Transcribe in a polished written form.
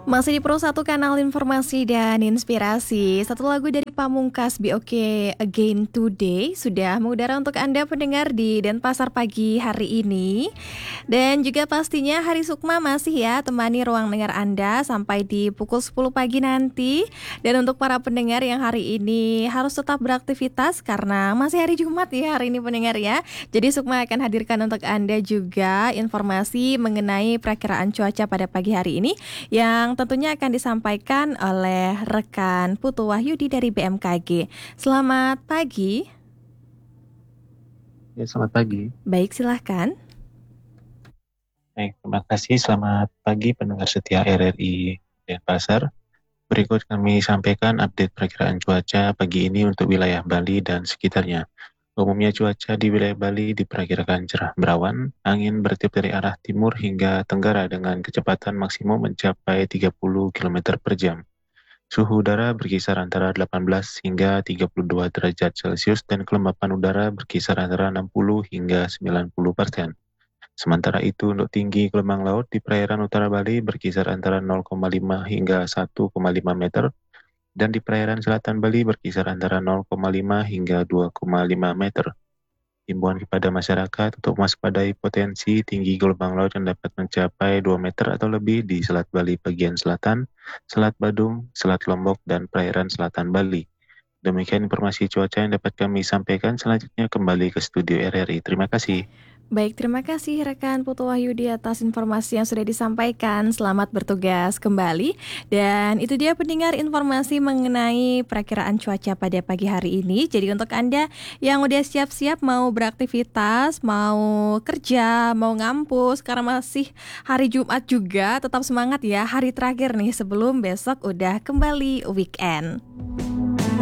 Masih di Pro 1 kanal informasi dan inspirasi. Satu lagu dari Pamungkas Be Okay Again Today sudah mengudara untuk Anda pendengar di Denpasar pagi hari ini. Dan juga pastinya Hari Sukma masih ya temani ruang dengar Anda sampai di pukul 10 pagi nanti. Dan untuk para pendengar yang hari ini harus tetap beraktivitas karena masih hari Jumat ya hari ini pendengar ya. Jadi Sukma akan hadirkan untuk Anda juga informasi mengenai perakiraan cuaca pada pagi hari ini yang tentunya akan disampaikan oleh rekan Putu Wahyudi dari BMKG. Selamat pagi. Ya, selamat pagi. Baik, silahkan. Baik, terima kasih. Selamat pagi pendengar setia RRI Denpasar. Berikut kami sampaikan update perakiraan cuaca pagi ini untuk wilayah Bali dan sekitarnya. Umumnya cuaca di wilayah Bali diperkirakan cerah berawan, angin bertiup dari arah timur hingga tenggara dengan kecepatan maksimum mencapai 30 km per jam. Suhu udara berkisar antara 18 hingga 32 derajat Celcius dan kelembapan udara berkisar antara 60 hingga 90%. Sementara itu untuk tinggi gelombang laut di perairan utara Bali berkisar antara 0,5 hingga 1,5 meter dan di perairan selatan Bali berkisar antara 0,5 hingga 2,5 meter. Himbauan kepada masyarakat untuk waspadai potensi tinggi gelombang laut yang dapat mencapai 2 meter atau lebih di Selat Bali bagian selatan, Selat Badung, Selat Lombok, dan perairan selatan Bali. Demikian informasi cuaca yang dapat kami sampaikan. Selanjutnya kembali ke studio RRI. Terima kasih. Baik, terima kasih rekan Putu Wahyudi atas informasi yang sudah disampaikan. Selamat bertugas kembali. Dan itu dia pendengar informasi mengenai perakiraan cuaca pada pagi hari ini. Jadi untuk Anda yang udah siap-siap mau beraktivitas, mau kerja, mau ngampus, karena masih hari Jumat juga, tetap semangat ya. Hari terakhir nih sebelum besok udah kembali weekend.